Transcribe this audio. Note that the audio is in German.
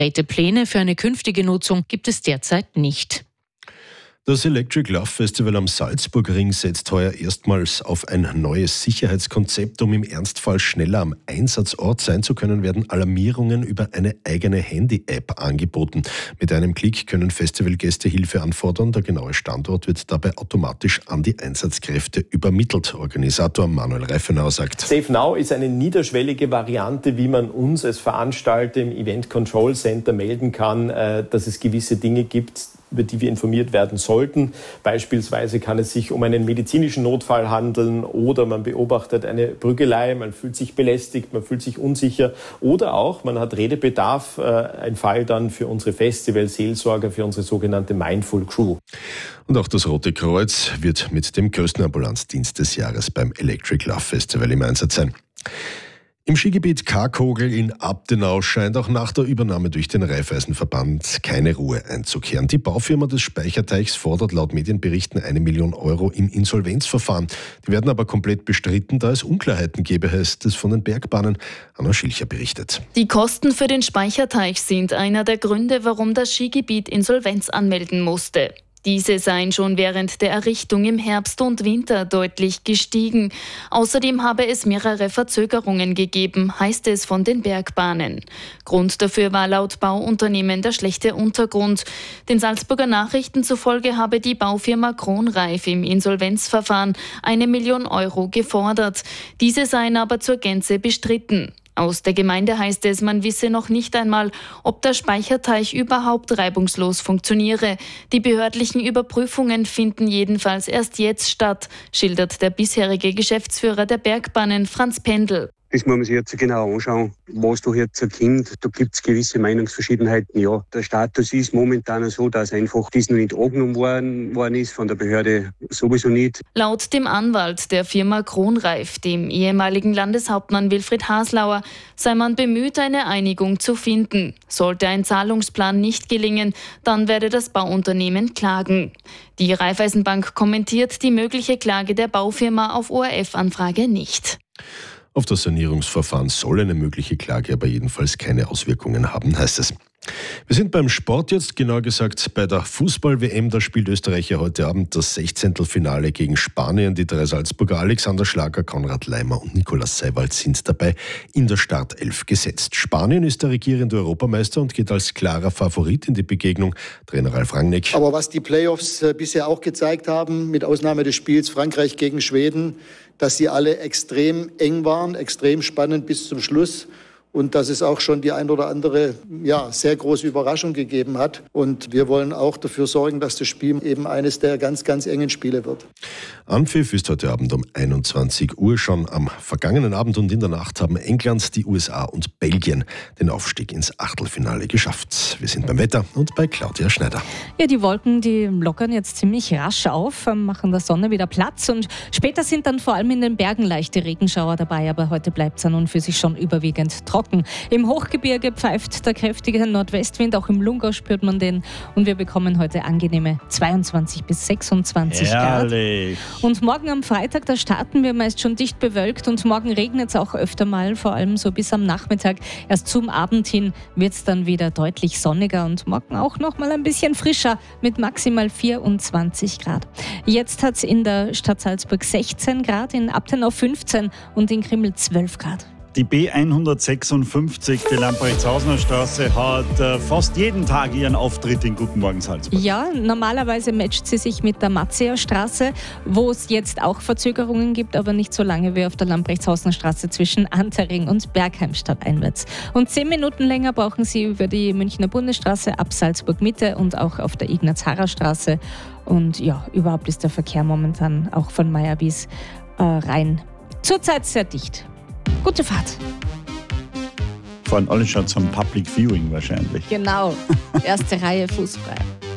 Konkrete Pläne für eine künftige Nutzung gibt es derzeit nicht. Das Electric Love Festival am Salzburgring setzt heuer erstmals auf ein neues Sicherheitskonzept. Um im Ernstfall schneller am Einsatzort sein zu können, werden Alarmierungen über eine eigene Handy-App angeboten. Mit einem Klick können Festivalgäste Hilfe anfordern. Der genaue Standort wird dabei automatisch an die Einsatzkräfte übermittelt. Organisator Manuel Reifenauer sagt: Safe Now ist eine niederschwellige Variante, wie man uns als Veranstalter im Event Control Center melden kann, dass es gewisse Dinge gibt, über die wir informiert werden sollten. Beispielsweise kann es sich um einen medizinischen Notfall handeln oder man beobachtet eine Prügelei, man fühlt sich belästigt, man fühlt sich unsicher oder auch man hat Redebedarf, ein Fall dann für unsere Festival-Seelsorger, für unsere sogenannte Mindful Crew. Und auch das Rote Kreuz wird mit dem größten Ambulanzdienst des Jahres beim Electric Love Festival im Einsatz sein. Im Skigebiet Karkogel in Abtenau scheint auch nach der Übernahme durch den Raiffeisenverband keine Ruhe einzukehren. Die Baufirma des Speicherteichs fordert laut Medienberichten 1 Million Euro im Insolvenzverfahren. Die werden aber komplett bestritten, da es Unklarheiten gäbe, heißt es von den Bergbahnen. Anna Schilcher berichtet. Die Kosten für den Speicherteich sind einer der Gründe, warum das Skigebiet Insolvenz anmelden musste. Diese seien schon während der Errichtung im Herbst und Winter deutlich gestiegen. Außerdem habe es mehrere Verzögerungen gegeben, heißt es von den Bergbahnen. Grund dafür war laut Bauunternehmen der schlechte Untergrund. Den Salzburger Nachrichten zufolge habe die Baufirma Kronreif im Insolvenzverfahren 1 Million Euro gefordert. Diese seien aber zur Gänze bestritten. Aus der Gemeinde heißt es, man wisse noch nicht einmal, ob der Speicherteich überhaupt reibungslos funktioniere. Die behördlichen Überprüfungen finden jedenfalls erst jetzt statt, schildert der bisherige Geschäftsführer der Bergbahnen Franz Pendel. Das muss man sich jetzt genau anschauen, was da jetzt kommt. Da gibt es gewisse Meinungsverschiedenheiten. Ja, der Status ist momentan so, dass einfach das noch nicht angenommen worden ist, von der Behörde sowieso nicht. Laut dem Anwalt der Firma Kronreif, dem ehemaligen Landeshauptmann Wilfried Haslauer, sei man bemüht, eine Einigung zu finden. Sollte ein Zahlungsplan nicht gelingen, dann werde das Bauunternehmen klagen. Die Raiffeisenbank kommentiert die mögliche Klage der Baufirma auf ORF-Anfrage nicht. Auf das Sanierungsverfahren soll eine mögliche Klage aber jedenfalls keine Auswirkungen haben, heißt es. Wir sind beim Sport jetzt, genauer gesagt bei der Fußball-WM. Da spielt Österreich ja heute Abend das 16. gegen Spanien. Die 3 Salzburger Alexander Schlager, Konrad Leimer und Nikolaus Seiwald sind dabei in der Startelf gesetzt. Spanien ist der regierende Europameister und geht als klarer Favorit in die Begegnung. Trainer Ralf Rangnick. Aber was die Playoffs bisher auch gezeigt haben, mit Ausnahme des Spiels Frankreich gegen Schweden, dass sie alle extrem eng waren, extrem spannend bis zum Schluss. Und dass es auch schon die ein oder andere sehr große Überraschung gegeben hat. Und wir wollen auch dafür sorgen, dass das Spiel eben eines der ganz, ganz engen Spiele wird. Anpfiff ist heute Abend um 21 Uhr. Schon am vergangenen Abend und in der Nacht haben England, die USA und Belgien den Aufstieg ins Achtelfinale geschafft. Wir sind beim Wetter und bei Claudia Schneider. Ja, die Wolken, die lockern jetzt ziemlich rasch auf, machen der Sonne wieder Platz. Und später sind dann vor allem in den Bergen leichte Regenschauer dabei. Aber heute bleibt es an und für sich schon überwiegend trocken. Im Hochgebirge pfeift der kräftige Nordwestwind, auch im Lungau spürt man den. Und wir bekommen heute angenehme 22 bis 26 Herrlich. Grad. Und morgen am Freitag, da starten wir meist schon dicht bewölkt und morgen regnet es auch öfter mal, vor allem so bis am Nachmittag. Erst zum Abend hin wird es dann wieder deutlich sonniger und morgen auch noch mal ein bisschen frischer mit maximal 24 Grad. Jetzt hat es in der Stadt Salzburg 16 Grad, in Abtenau 15 und in Krimml 12 Grad. Die B156, die Lamprechtshausener Straße, hat fast jeden Tag ihren Auftritt in Guten Morgen Salzburg. Ja, normalerweise matcht sie sich mit der Matzeer Straße, wo es jetzt auch Verzögerungen gibt, aber nicht so lange wie auf der Lamprechtshausener Straße zwischen Antering und Bergheimstadt einwärts. Und 10 Minuten länger brauchen sie über die Münchner Bundesstraße ab Salzburg Mitte und auch auf der Ignaz-Harrer Straße. Und ja, überhaupt ist der Verkehr momentan auch von Meyer bis Rhein zurzeit sehr dicht. Gute Fahrt. Fahren alle schon zum Public Viewing wahrscheinlich. Genau, erste Reihe fußfrei.